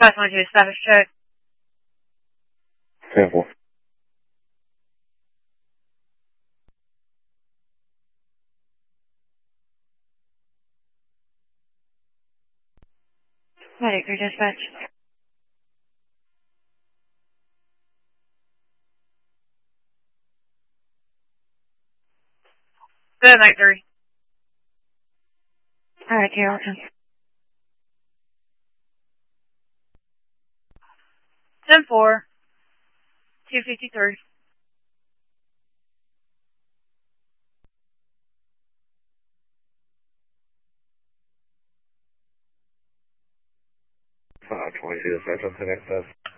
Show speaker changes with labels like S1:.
S1: 512, establish check.
S2: 10-4.
S1: Medic, your dispatch. Good, Mike 3. Alright, Carrollton. 10-4. 253.
S2: Five 22, dispatch on 10 access.